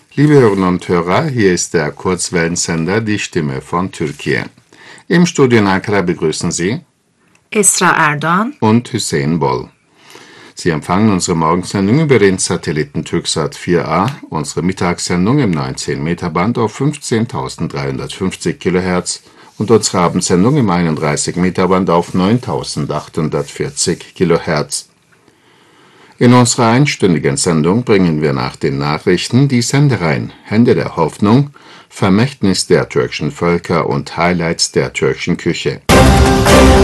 Liebe Hörerinnen und Hörer, hier ist der Kurzwellensender Die Stimme von Türkiye. Im Studio in Ankara begrüßen Sie Esra Erdoğan und Hüseyin Bol. Sie empfangen unsere Morgensendung über den Satelliten Türksat 4A, unsere Mittagssendung im 19-Meter-Band auf 15.350 kHz und unsere Abendsendung im 31-Meter-Band auf 9.840 kHz. In unserer einstündigen Sendung bringen wir nach den Nachrichten die Sendereien Hände der Hoffnung, Vermächtnis der türkischen Völker und Highlights der türkischen Küche.